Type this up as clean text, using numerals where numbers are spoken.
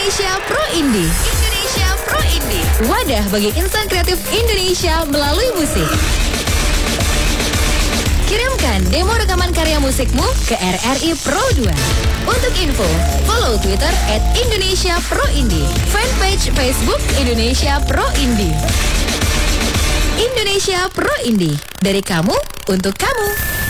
Indonesia Pro Indie. Indonesia Pro Indie. Wadah bagi insan kreatif Indonesia melalui musik. Kirimkan demo rekaman karya musikmu ke RRI Pro 2. Untuk info, follow Twitter @IndonesiaProIndie, fanpage Facebook Indonesia Pro Indie. Indonesia Pro Indie, dari kamu untuk kamu.